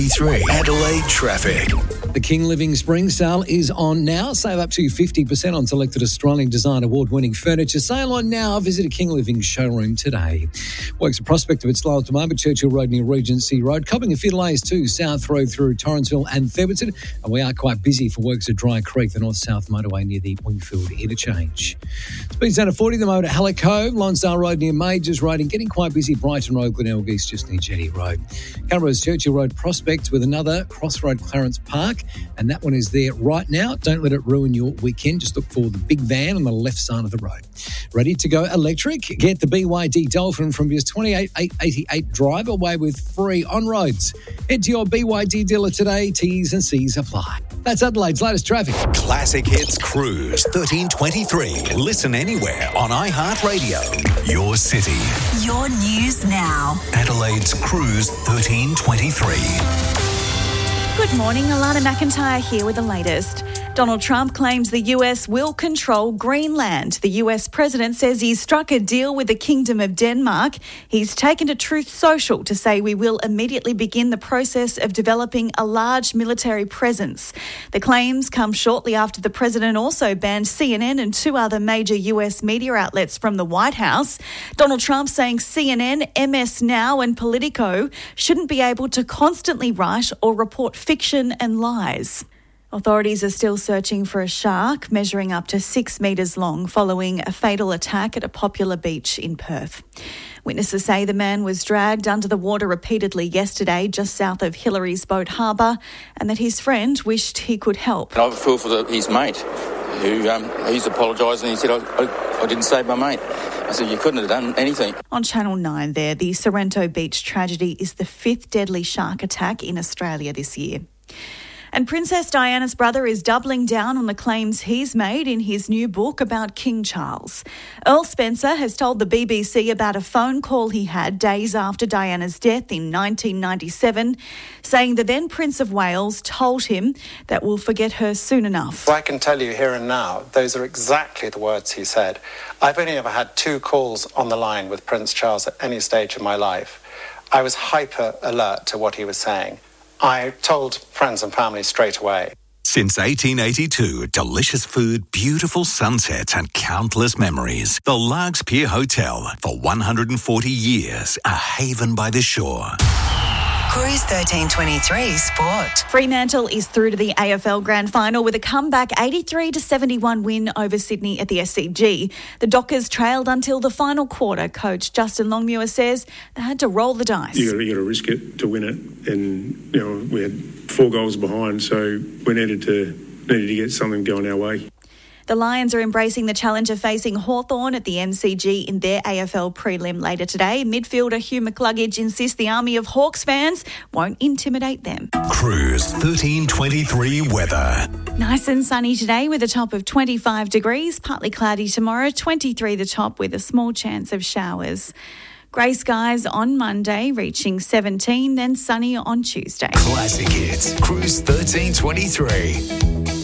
Adelaide traffic. The King Living Spring Sale is on now. Save up to 50% on selected Australian Design Award-winning furniture. Sale on now. Visit a King Living showroom today. Works a prospect of its slow at the moment. Churchill Road near Regency Road. Copping a few delays too. South Road through Torrensville and Thurberton. And we are quite busy for works at Dry Creek, the north-south motorway near the Wingfield interchange. Speed zone of 40, the mode at Hallett Cove. Lonsdale Road near Majors Road. And getting quite busy. Brighton Road, Glenelg East just near Jetty Road. Canberra's Churchill Road Prospect with another Crossroad Clarence Park. And that one is there right now. Don't let it ruin your weekend. Just look for the big van on the left side of the road. Ready to go electric? Get the BYD Dolphin from just $28,888 drive away with free on roads. Head to your BYD dealer today. T's and C's apply. That's Adelaide's latest traffic. Classic Hits Cruise 1323. Listen anywhere on iHeartRadio. Your city. Your news now. Adelaide's Cruise 1323. Good morning, Alana McIntyre here with the latest. Donald Trump claims the US will control Greenland. The US president says he's struck a deal with the Kingdom of Denmark. He's taken to Truth Social to say we will immediately begin the process of developing a large military presence. The claims come shortly after the president also banned CNN and two other major US media outlets from the White House. Donald Trump saying CNN, MS Now and Politico shouldn't be able to constantly write or report fiction and lies. Authorities are still searching for a shark measuring up to 6 metres long following a fatal attack at a popular beach in Perth. Witnesses say the man was dragged under the water repeatedly yesterday just south of Hillary's Boat Harbour and that his friend wished he could help. I feel for his mate who he's apologised and he said, I didn't save my mate. I said, you couldn't have done anything. On Channel 9 there, the Sorrento Beach tragedy is the 5th deadly shark attack in Australia this year. And Princess Diana's brother is doubling down on the claims he's made in his new book about King Charles. Earl Spencer has told the BBC about a phone call he had days after Diana's death in 1997, saying the then Prince of Wales told him that we'll forget her soon enough. I can tell you here and now, those are exactly the words he said. I've only ever had 2 calls on the line with Prince Charles at any stage of my life. I was hyper alert to what he was saying. I told friends and family straight away. Since 1882, delicious food, beautiful sunsets and countless memories. The Largs Pier Hotel, for 140 years, a haven by the shore. Cruise 1323 Sport. Fremantle is through to the AFL Grand Final with a comeback 83-71 win over Sydney at the SCG. The Dockers trailed until the final quarter. Coach Justin Longmuir says they had to roll the dice. You got to risk it to win it, and we had 4 goals behind, so we needed to get something going our way. The Lions are embracing the challenge of facing Hawthorn at the MCG in their AFL prelim later today. Midfielder Hugh McCluggage insists the army of Hawks fans won't intimidate them. Cruise 1323 weather. Nice and sunny today with a top of 25 degrees. Partly cloudy tomorrow, 23 the top with a small chance of showers. Grey skies on Monday, reaching 17, then sunny on Tuesday. Classic Hits, Cruise 1323.